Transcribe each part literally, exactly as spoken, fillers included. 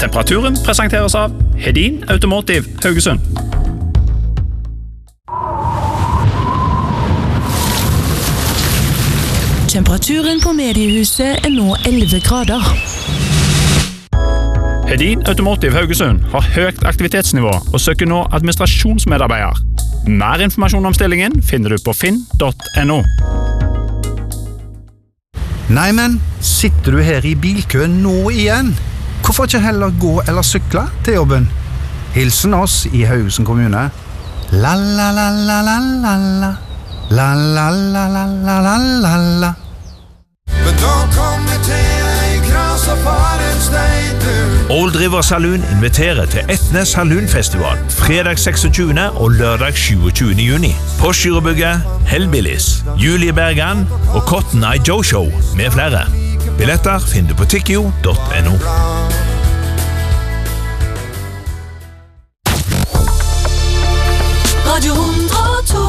Temperaturen presenteres av Hedin Automotive Haugesund. Temperaturen på mediehuset er nå elleve grader. Hedin Automotive Haugesund har høyt aktivitetsnivå og søker nå administrasjonsmedarbeider. Mer informasjon om stillingen finner du på finn punktum no. Nei, men sitter du her i bilkøen nå igjen? Hvorfor ikke heller gå eller sykle til jobben? Hilsen oss i Haugesund kommune. La la la la la la la. La la la la la la la la. Men da kommer til ei kras og farens deg du. Old River Saloon inviterer til Etnes Saloonfestival fredag seksogtyvende og lørdag tjueåtte juni. På Skyrebygget, Hellbillies, Julie Bergan og Cotton Eye Joe Show med flere. Billetter finner du på tikkio punktum no. Radio hundre og to.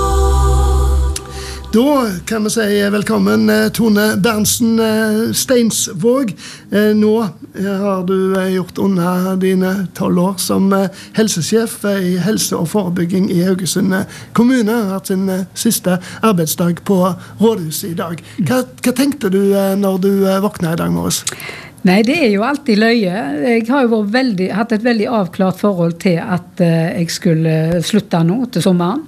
Da kan vi si velkommen Tone Berntsen Steinsvåg. Nå har du gjort unna dine tolv år som helsesjef i helse- og forebygging i Haugesund kommune. Hatt sin siste arbeidsdag på rådhuset i dag. Hva, hva tenkte du når du våknet i dag morges? Nei, det er jo alltid løye. Jeg har jo vært veldig, hatt et veldig avklart forhold til at jeg skulle slutte nå til sommeren.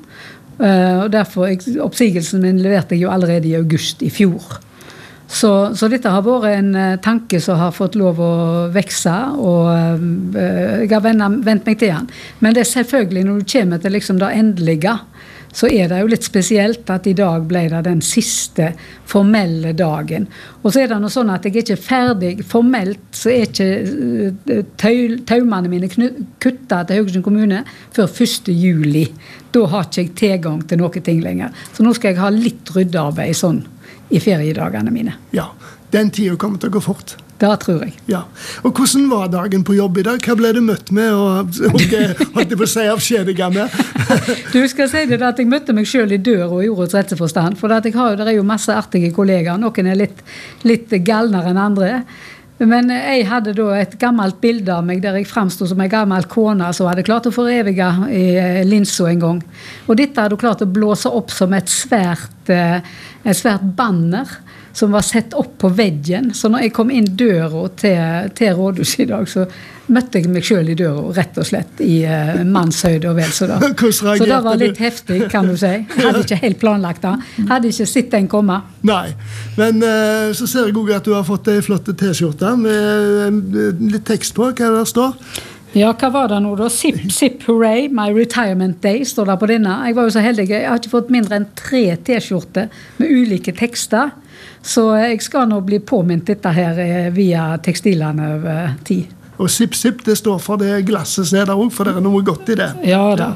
Uh, og derfor, jeg, oppsigelsen min leverte jeg jo allerede i august i fjor. Så, så dette har vært en uh, tanke som har fått lov å vekse, og uh, jeg har vennet, vent meg til den. Men det er selvfølgelig, når du kommer til liksom det endelige, så er det jo litt spesielt at i dag ble det den siste formelle dagen. Og så er det noe sånn at jeg er ikke ferdig. Formelt så er ikke tau, taumene mine kuttet til Haugesund kommune før første juli. Da har ikke jeg tilgang til noe ting lenger. Så nå skal jeg ha litt ryddearbeid sånn i feriedagene mine. Ja, den tiden kommer til å gå fort. Det tror jeg. Ja. Og hvordan var dagen på jobb i dag? Hva ble du møtt med og, og holdt jeg på å si avskjedigende? Du skal si det at jeg møtte meg selv i dør og i ordets rette forstand, for at jeg har, det er jo masse artige kollegaer, noen er litt, litt galnere enn andre. Men jeg hadde da et gammelt bilde av meg der jeg fremstod som en gammel kone som hadde klart å forevige i linso en gang. Og dette hadde klart å blåse opp som et svært, et svært banner som var sett opp på veggen. Så når jeg kom inn døra til, til rådhuset i dag, så møtte jeg meg selv i døra, rett og slett, i uh, mannshøyde og vel så da. Så det var litt heftig, kan du si. Jeg hadde ikke helt planlagt det. Jeg hadde ikke sett den komme. Nei, men uh, så ser jeg også at du har fått en flott t-skjorte med uh, litt tekst på. Hva det står? Ja, hva var det nå da? Zip, zip, hooray, my retirement day, står det på denne. Jeg var jo så heldig, jeg har ikke fått mindre enn tre t-skjorter med ulike tekster. Så jeg skal nå bli påminnet dette her via tekstilene over tid. Og zip, zip, det står for det glasset, så er det også, for det er noe godt i det. Ja da.